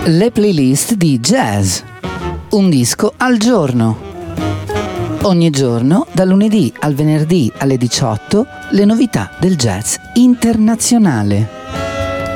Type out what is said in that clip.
Le playlist di jazz. Un disco al giorno. Ogni giorno, dal lunedì al venerdì alle 18, le novità del jazz internazionale.